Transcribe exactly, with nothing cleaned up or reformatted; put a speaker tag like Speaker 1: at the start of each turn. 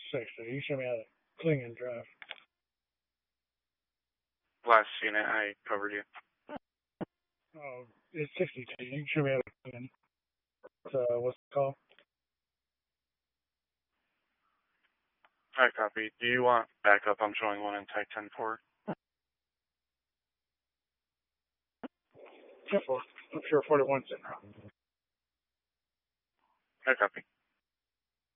Speaker 1: sixty. You should be able to cling and drive.
Speaker 2: Last unit, I covered you.
Speaker 1: Oh, it's sixty-two. You should be able to cling. So, what's it called?
Speaker 2: I copy. Do you want backup? I'm showing one in Type ten four.
Speaker 1: ten four. I'm sure forty-one's in.
Speaker 2: I copy.